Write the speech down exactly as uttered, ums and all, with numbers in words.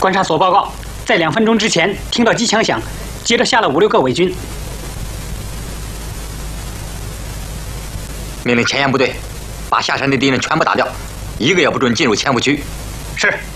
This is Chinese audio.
观察所报告，在两分钟之前听到机枪响，接着下了五六个伪军。 命令前沿部队把下山的敌人全部打掉，一个也不准进入前部区。 是。